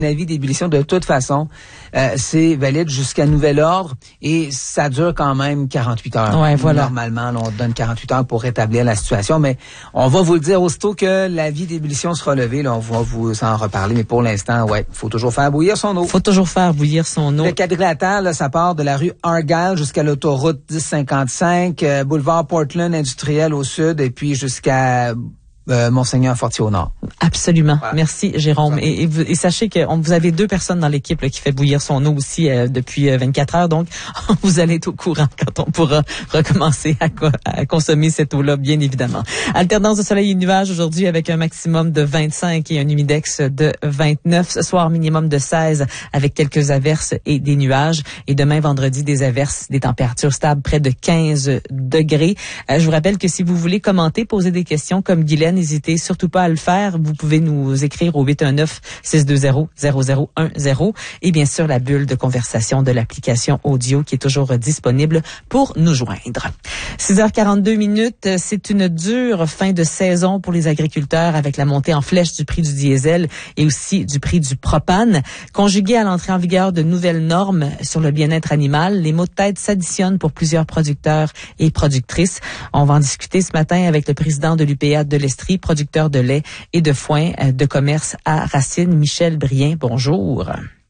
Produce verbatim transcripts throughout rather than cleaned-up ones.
L'avis d'ébullition, de toute façon, euh, c'est valide jusqu'à nouvel ordre et ça dure quand même quarante-huit heures. Ouais, voilà. Normalement, là, on donne quarante-huit heures pour rétablir la situation, mais on va vous le dire aussitôt que l'avis d'ébullition sera levé. Là, on va vous en reparler, mais pour l'instant, ouais, faut toujours faire bouillir son eau. Faut toujours faire bouillir son eau. Le quadrilatère, là, ça part de la rue Argyle jusqu'à l'autoroute dix cinquante-cinq, euh, boulevard Portland industriel au sud et puis jusqu'à Euh, Monseigneur Fortier au nord. Absolument. Ouais. Merci, Jérôme. Et, et, vous, et sachez que on, vous avez deux personnes dans l'équipe là, qui fait bouillir son eau aussi euh, depuis euh, vingt-quatre heures. Donc, vous allez être au courant quand on pourra recommencer à, à consommer cette eau-là, bien évidemment. Alternance de soleil et nuages aujourd'hui avec un maximum de vingt-cinq et un humidex de vingt-neuf. Ce soir, minimum de seize avec quelques averses et des nuages. Et demain, vendredi, des averses, des températures stables près de quinze degrés. Euh, je vous rappelle que si vous voulez commenter, poser des questions comme Guylaine, n'hésitez surtout pas à le faire. Vous pouvez nous écrire au huit un neuf, six deux zéro, zéro zéro un zéro et bien sûr la bulle de conversation de l'application audio qui est toujours disponible pour nous joindre. six heures quarante-deux minutes, c'est une dure fin de saison pour les agriculteurs avec la montée en flèche du prix du diesel et aussi du prix du propane. Conjugué à l'entrée en vigueur de nouvelles normes sur le bien-être animal, les maux de tête s'additionnent pour plusieurs producteurs et productrices. On va en discuter ce matin avec le président de l'U P A de l'Estrie, producteur de lait et de foin de commerce à Racine, Michel Brien. Bonjour.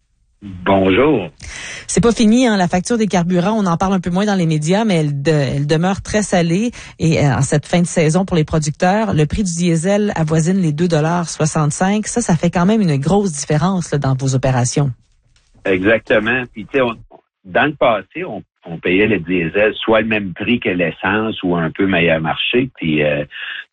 Bonjour. C'est pas fini, hein, la facture des carburants, on en parle un peu moins dans les médias, mais elle, de, elle demeure très salée. Et euh, en cette fin de saison pour les producteurs, le prix du diesel avoisine les deux dollars soixante-cinq. Ça, ça fait quand même une grosse différence là, dans vos opérations. Exactement. Puis tu sais, dans le passé, on on payait le diesel soit le même prix que l'essence ou un peu meilleur marché. Puis euh,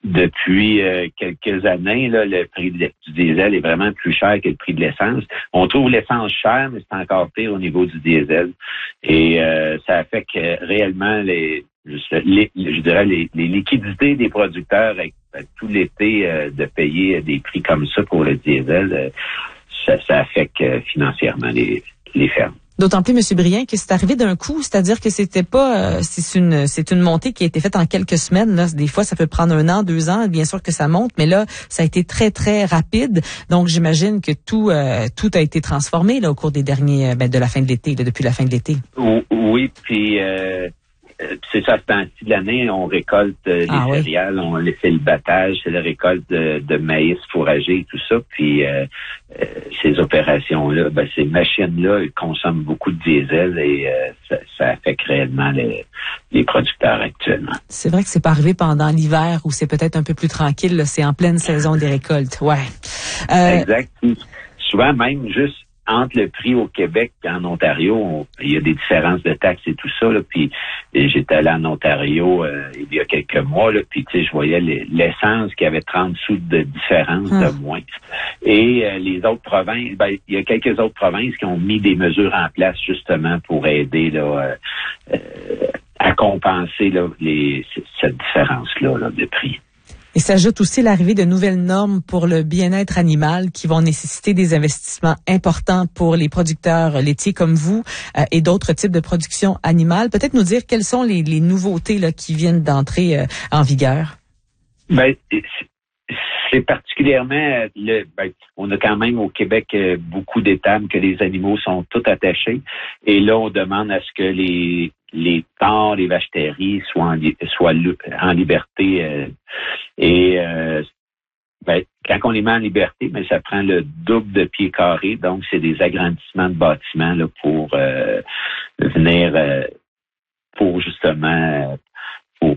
depuis euh, quelques années, là, le prix de, du diesel est vraiment plus cher que le prix de l'essence. On trouve l'essence chère, mais c'est encore pire au niveau du diesel. Et euh, ça fait que réellement les, les je dirais les, les liquidités des producteurs avec, avec tout l'été euh, de payer des prix comme ça pour le diesel, euh, ça, ça affecte euh, financièrement les, les fermes. D'autant plus, M. Brien, que c'est arrivé d'un coup, c'est-à-dire que c'était pas, euh, c'est une, c'est une montée qui a été faite en quelques semaines. Là, des fois, ça peut prendre un an, deux ans, bien sûr que ça monte, mais là, ça a été très très rapide. Donc, j'imagine que tout, euh, tout a été transformé là au cours des derniers, ben, de la fin de l'été, là, depuis la fin de l'été. Oui, puis euh, c'est ça, à ce temps-ci de l'année, on récolte euh, les ah, céréales, oui. On fait le battage, c'est la récolte de, de maïs fourragé et tout ça. Puis euh, euh, ces opérations-là, ben, ces machines-là, elles consomment beaucoup de diesel et euh, ça, ça affecte réellement les, les producteurs actuellement. C'est vrai que c'est pas arrivé pendant l'hiver où c'est peut-être un peu plus tranquille, là, c'est en pleine saison des récoltes. Ouais. Euh, exact. Souvent même juste entre le prix au Québec et en Ontario, on, il y a des différences de taxes et tout ça. Là, puis j'étais allé en Ontario euh, il y a quelques mois, là, puis tu sais, je voyais les, l'essence qui avait trente sous de différence hum. de moins. Et euh, les autres provinces, ben il y a quelques autres provinces qui ont mis des mesures en place justement pour aider là, euh, euh, à compenser là, les, cette différence-là là, de prix. Et s'ajoute aussi l'arrivée de nouvelles normes pour le bien-être animal qui vont nécessiter des investissements importants pour les producteurs laitiers comme vous euh, et d'autres types de production animale. Peut-être nous dire quelles sont les, les nouveautés là, qui viennent d'entrer euh, en vigueur. Ben, c'est particulièrement, le, ben, on a quand même au Québec euh, beaucoup d'étables que les animaux sont tous attachés. Et là, on demande à ce que les les porcs, les vaches terriers soient en, soient en liberté. Euh, et euh, ben, quand on les met en liberté, ben, ça prend le double de pieds carrés. Donc, c'est des agrandissements de bâtiments là, pour euh, venir, euh, pour justement, pour,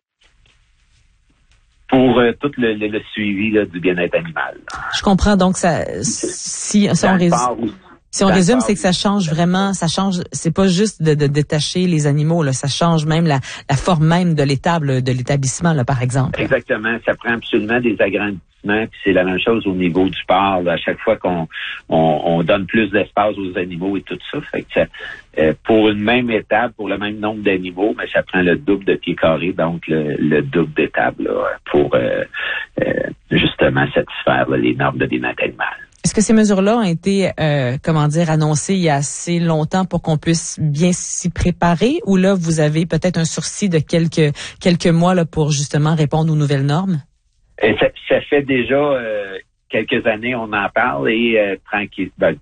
pour euh, tout le, le, le suivi là, du bien-être animal. Je comprends. Donc, ça, si, si on résume... Si on résume, c'est que ça change vraiment, ça change, c'est pas juste de, de détacher les animaux, là, ça change même la, la forme même de l'étable, de l'établissement, là, par exemple. Exactement, ça prend absolument des agrandissements, puis c'est la même chose au niveau du porc, là, à chaque fois qu'on on, on donne plus d'espace aux animaux et tout ça, fait que ça, euh, pour une même étable, pour le même nombre d'animaux, mais ça prend le double de pieds carrés, donc le, le double d'étables là, pour euh, euh, justement satisfaire là, les normes de bien-être animal. Est-ce que ces mesures-là ont été, euh, comment dire, annoncées il y a assez longtemps pour qu'on puisse bien s'y préparer, ou là, vous avez peut-être un sursis de quelques quelques mois là pour justement répondre aux nouvelles normes? Et ça, ça fait déjà euh, quelques années, on en parle et euh, tranquille, ben,